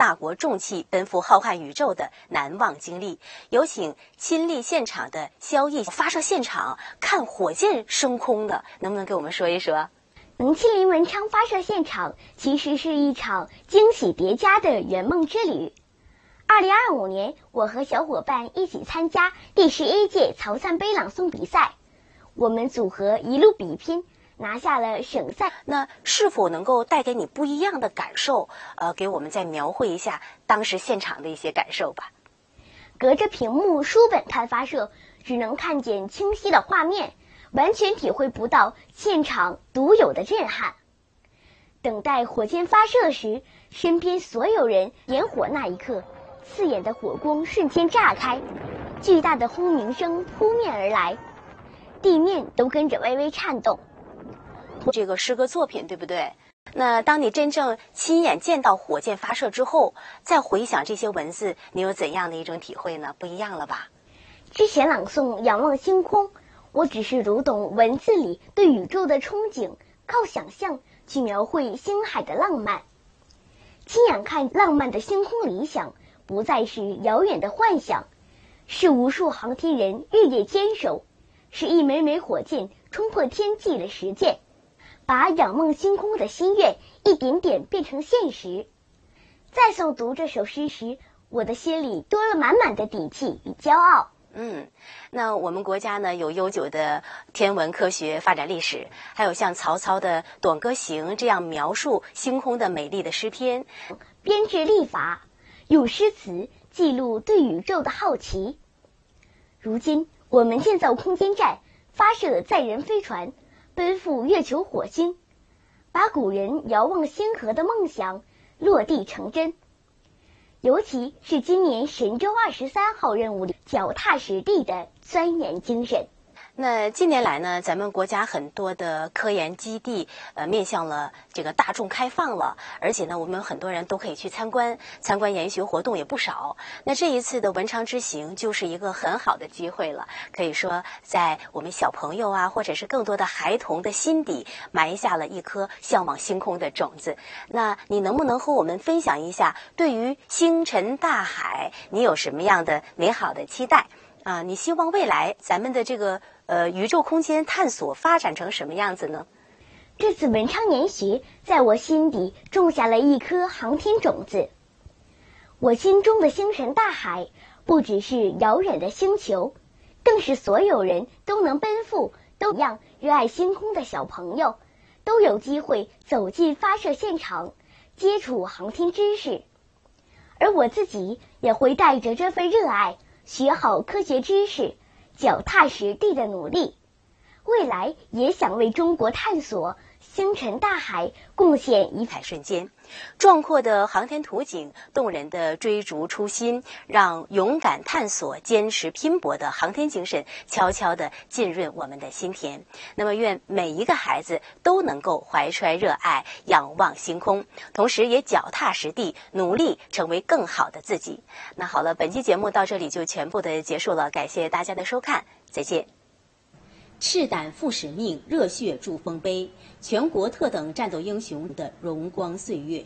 大国重器奔赴浩瀚宇宙的难忘经历。有请亲历现场的萧毅，发射现场看火箭升空的，能不能给我们说一说？ 能亲临文昌发射现场，其实是一场惊喜叠加的圆梦之旅。2025年，我和小伙伴一起参加第11届曹赞杯朗诵比赛，我们组合一路比拼，拿下了省赛。 那是否能够带给你不一样的感受？给我们再描绘一下当时现场的一些感受吧。 隔着屏幕书本看发射，只能看见清晰的画面，完全体会不到现场独有的震撼。等待火箭发射时，身边所有人点火那一刻，刺眼的火光瞬间炸开，巨大的轰鸣声扑面而来，地面都跟着微微颤动。 这个诗歌作品对不对？那当你真正亲眼见到火箭发射之后，再回想这些文字，你有怎样的一种体会呢？不一样了吧？ 之前朗诵《仰望星空》，我只是读懂文字里对宇宙的憧憬，靠想象去描绘星海的浪漫。亲眼看浪漫的星空理想，不再是遥远的幻想，是无数航天人日夜坚守，是一枚枚火箭冲破天际的实践，把仰望星空的心愿一点点变成现实。在诵读这首诗时，我的心里多了满满的底气与骄傲。 那我们国家呢有悠久的天文科学发展历史，还有像曹操的《短歌行》这样描述星空的美丽的诗篇， 编制历法，用诗词记录对宇宙的好奇。如今我们建造空间站，发射载人飞船，奔赴月球火星，把古人遥望星河的梦想落地成真。尤其是今年神舟23号任务里脚踏实地的钻研精神。 那近年来呢，咱们国家很多的科研基地面向了这个大众开放了，而且呢，我们很多人都可以去参观研学活动也不少。那这一次的文昌之行就是一个很好的机会了，可以说在我们小朋友啊，或者是更多的孩童的心底埋下了一颗向往星空的种子。那你能不能和我们分享一下，对于星辰大海，你有什么样的美好的期待？你希望未来咱们的这个宇宙空间探索发展成什么样子呢？ 这次文昌研学在我心底种下了一颗航天种子。我心中的星辰大海，不只是遥远的星球，更是所有人都能奔赴、都一样热爱星空的小朋友，都有机会走进发射现场，接触航天知识。而我自己也会带着这份热爱，学好科学知识，脚踏实地的努力，未来也想为中国探索星辰大海贡献一彩瞬间。壮阔的航天图景，动人的追逐初心，让勇敢探索、坚持拼搏的航天精神悄悄地浸润我们的心田。那么，愿每一个孩子都能够怀揣热爱，仰望星空，同时也脚踏实地，努力成为更好的自己。那好了，本期节目到这里就全部的结束了，感谢大家的收看，再见。赤胆负使命，热血铸丰碑，全国特等战斗英雄的荣光岁月。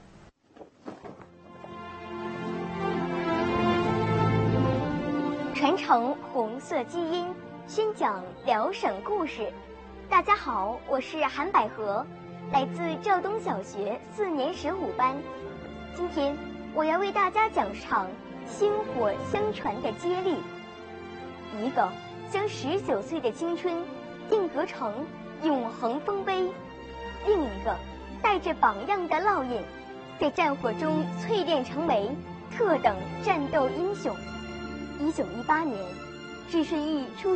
传承红色基因，宣讲辽省故事。大家好，我是韩百合，来自肇东小学4年15班。今天我要为大家讲场薪火相传的接力，一个将19岁的青春定格成永恒丰碑，另一个带着榜样的烙印，在战火中淬炼成为特等战斗英雄。1918年，志顺义出